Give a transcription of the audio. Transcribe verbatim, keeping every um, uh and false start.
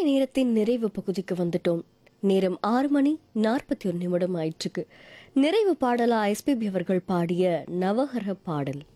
நேரத்தின் நிறைவு பகுதிக்கு வந்துட்டோம். நேரம் ஆறு மணி நாற்பத்தி ஒரு நிமிடம் ஆயிற்றுக்கு. நிறைவு பாடலா எஸ்பிபி அவர்கள் பாடிய நவகர பாடல்.